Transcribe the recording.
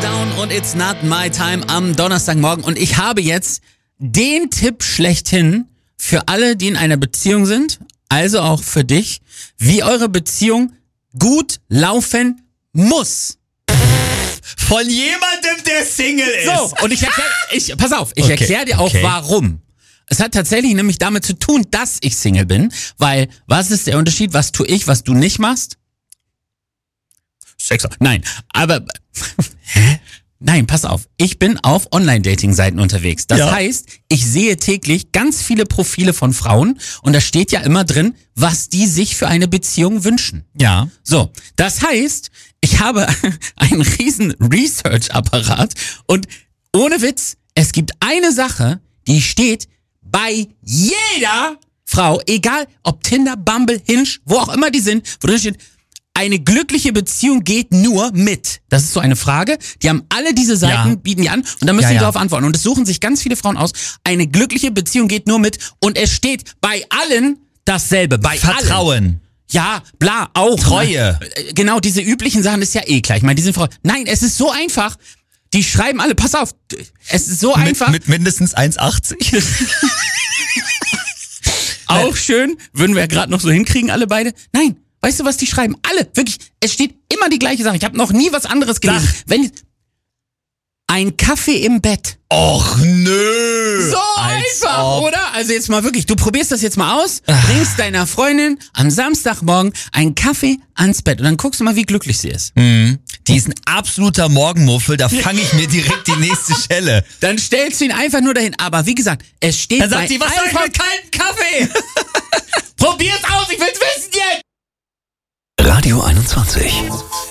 Down und It's Not My Time am Donnerstagmorgen. Und ich habe jetzt den Tipp schlechthin für alle, die in einer Beziehung sind, also auch für dich, wie eure Beziehung gut laufen muss. Von jemandem, der Single ist. So, und ich erkläre dir auch warum. Es hat tatsächlich nämlich damit zu tun, dass ich Single bin, weil was ist der Unterschied? Was tue ich, was du nicht machst? Sex. Nein, aber hä? Nein, pass auf. Ich bin auf Online-Dating-Seiten unterwegs. Das heißt, ich sehe täglich ganz viele Profile von Frauen und da steht ja immer drin, was die sich für eine Beziehung wünschen. Ja. So, das heißt, ich habe einen riesen Research-Apparat und ohne Witz, es gibt eine Sache, die steht bei jeder Frau, egal ob Tinder, Bumble, Hinge, wo auch immer die sind, wo drin steht, eine glückliche Beziehung geht nur mit. Das ist so eine Frage. Die haben alle diese Seiten, bieten die an und dann müssen die darauf antworten. Und es suchen sich ganz viele Frauen aus. Eine glückliche Beziehung geht nur mit und es steht bei allen dasselbe. Bei Vertrauen. Allen. Ja, bla, auch. Treue. Ne? Genau, diese üblichen Sachen ist ja eh klar. Ich meine, die sind Frauen. Nein, es ist so einfach. Die schreiben alle, pass auf, es ist so einfach. Mit mindestens 1,80. Auch schön, würden wir ja gerade noch so hinkriegen, alle beide. Nein. Weißt du, was die schreiben? Alle, wirklich, es steht immer die gleiche Sache. Ich habe noch nie was anderes gelesen. Ein Kaffee im Bett. Och, nö. So einfach, oder? Also jetzt mal wirklich, du probierst das jetzt mal aus, bringst deiner Freundin am Samstagmorgen einen Kaffee ans Bett und dann guckst du mal, wie glücklich sie ist. Mhm. Die ist ein absoluter Morgenmuffel, da fange ich mir direkt die nächste Schelle. Dann stellst du ihn einfach nur dahin. Aber wie gesagt, es steht dann sagt sie, was soll ich mit kalten Kaffee? Probier's aus, ich will's wissen jetzt! Radio 21.